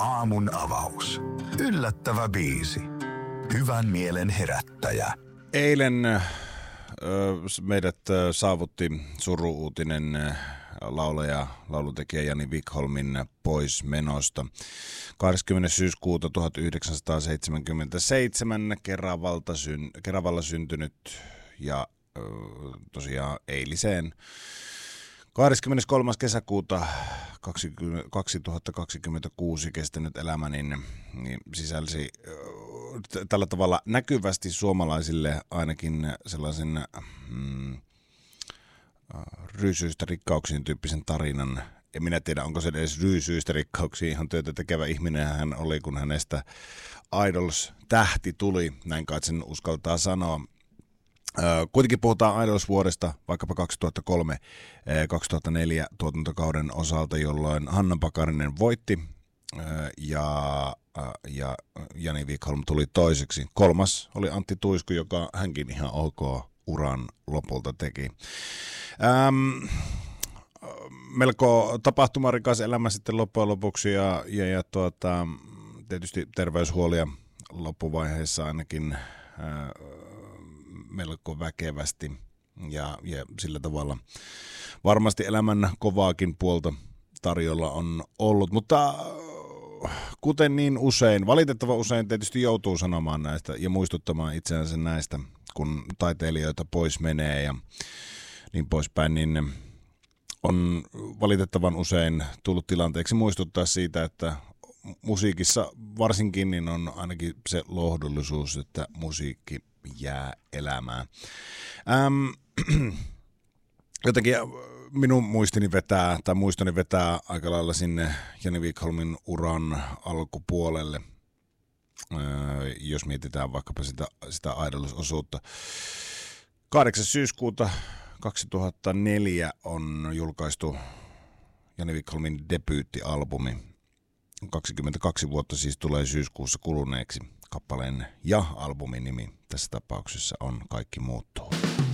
Aamun avaus. Yllättävä biisi. Hyvän mielen herättäjä. Eilen meidät saavutti suru-uutinen laulutekijä Jani Vikholmin poismenosta. 20. syyskuuta 1977 Keravalla syntynyt ja tosiaan eiliseen 23. kesäkuuta 2026 kestänyt elämä niin sisälsi tällä tavalla näkyvästi suomalaisille ainakin sellaisen ryysyistä rikkauksiin tyyppisen tarinan. En minä tiedä, onko se edes ryysyistä rikkauksiin. Ihan työtä tekevä ihminen hän oli, kun hänestä Idols-tähti tuli. Näin kai sen uskaltaa sanoa. Kuitenkin puhutaan Idols-vuodesta vaikkapa 2003-2004 tuotantokauden osalta, jolloin Hanna Pakarinen voitti ja Jani Vikholm tuli toiseksi. Kolmas oli Antti Tuisku, joka hänkin ihan ok uran lopulta teki. Melko tapahtumarikas elämä sitten loppujen lopuksi ja tietysti terveyshuolia loppuvaiheessa ainakin melko väkevästi ja sillä tavalla varmasti elämän kovaakin puolta tarjolla on ollut, mutta kuten niin usein, valitettavan usein tietysti joutuu sanomaan näistä ja muistuttamaan itseänsä näistä, kun taiteilijoita pois menee ja niin poispäin, niin on valitettavan usein tullut tilanteeksi muistuttaa siitä, että musiikissa varsinkin niin on ainakin se lohdullisuus, että musiikki jää elämään. Jotenkin minun muistoni vetää aika lailla sinne Jani Vikholmin uran alkupuolelle, jos mietitään vaikkapa sitä Idols-osuutta. 8. syyskuuta 2004 on julkaistu Jani Vikholmin debyyttialbumi. 22 vuotta siis tulee syyskuussa kuluneeksi. Kappaleen ja albumin nimi tässä tapauksessa on Kaikki muuttuu.